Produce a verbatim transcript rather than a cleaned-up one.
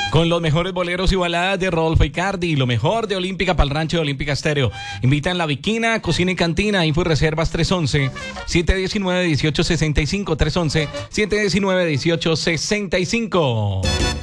Con los mejores boleros y baladas de Rodolfo Icardi, lo mejor de Olímpica para el rancho de Olímpica Estéreo. Invitan La Viquina, Cocina y Cantina, info y reservas tres once, siete diecinueve, dieciocho sesenta y cinco, tres once, siete diecinueve, dieciocho sesenta y cinco.